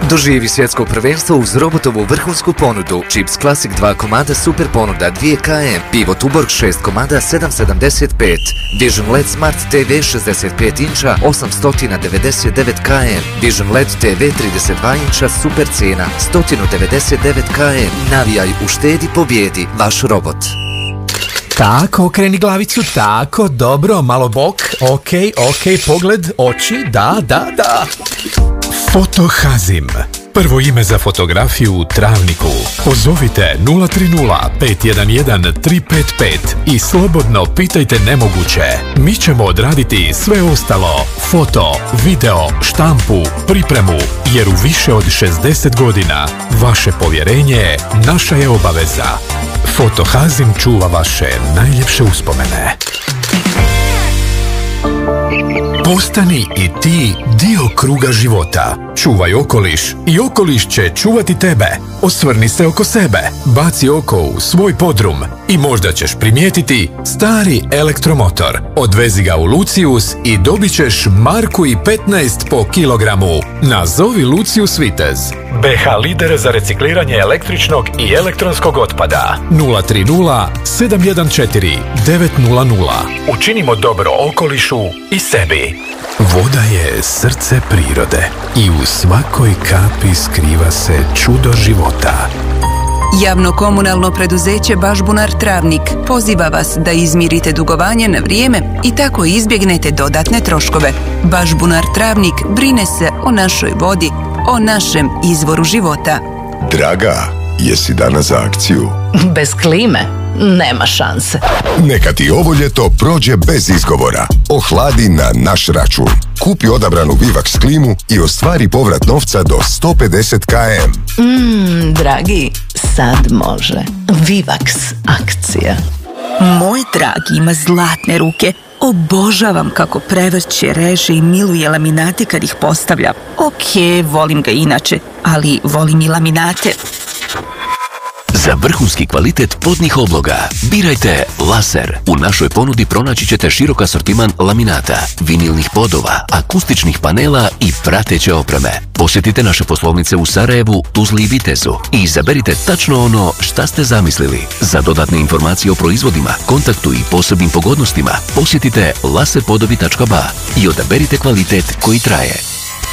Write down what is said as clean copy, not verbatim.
Doživi svjetsko prvenstvo uz robotovu vrhunsku ponudu. Chips Classic 2 komada super ponuda 2 km, pivo Tuborg 6 komada 7,75, Vision LED Smart TV 65 inča 899 km, Vision LED TV 32 inča super cijena 199 km. Navijaj, uštedi, pobjedi, vaš robot. Tako, okreni glavicu, tako, dobro, malo bok, ok, pogled, oči, da. Fotohazim. Prvo ime za fotografiju u Travniku. Pozovite 030 511 355 i slobodno pitajte nemoguće. Mi ćemo odraditi sve ostalo. Foto, video, štampu, pripremu, jer u više od 60 godina vaše povjerenje naša je obaveza. Fotohazim čuva vaše najljepše uspomene. Postani i ti dio kruga života. Čuvaj okoliš i okoliš će čuvati tebe. Osvrni se oko sebe, baci oko u svoj podrum i možda ćeš primijetiti stari elektromotor. Odvezi ga u Lucius i dobit ćeš 1,15 po kilogramu. Nazovi Lucius Vitez. BH lider za recikliranje električnog i elektronskog otpada. 030 714 900. Učinimo dobro okolišu i sebi. Voda je srce prirode i u svakoj kapi skriva se čudo života. Javno-komunalno preduzeće Bažbunar Travnik poziva vas da izmirite dugovanje na vrijeme i tako izbjegnete dodatne troškove. Bažbunar Travnik brine se o našoj vodi, o našem izvoru života. Draga, jesi danas za akciju? Bez klime nema šanse. Neka ti ovo ljeto prođe bez izgovora. Ohladi na naš račun. Kupi odabranu Vivax klimu i ostvari povrat novca do 150 km. Dragi, sad može. Vivax akcija. Moj dragi ima zlatne ruke. Obožavam kako prevrće, reže i miluje laminate kad ih postavlja. Volim ga inače, ali volim i laminate. Za vrhunski kvalitet podnih obloga birajte Laser. U našoj ponudi pronaći ćete širok asortiman laminata, vinilnih podova, akustičnih panela i prateće opreme. Posjetite naše poslovnice u Sarajevu, Tuzli i Vitezu i izaberite tačno ono šta ste zamislili. Za dodatne informacije o proizvodima, kontaktu i posebnim pogodnostima posjetite laserpodovi.ba i odaberite kvalitet koji traje.